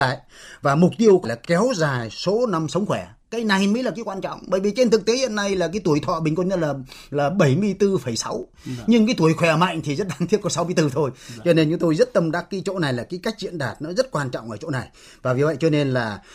và mục tiêu là kéo dài số năm sống khỏe. Cái này mới là cái quan trọng, bởi vì trên thực tế hiện nay là cái tuổi thọ bình quân là 74,6, nhưng cái tuổi khỏe mạnh thì rất đáng tiếc có 64 thôi. Cho nên chúng tôi rất tâm đắc cái chỗ này, là cái cách diễn đạt nó rất quan trọng ở chỗ này. Và vì vậy cho nên là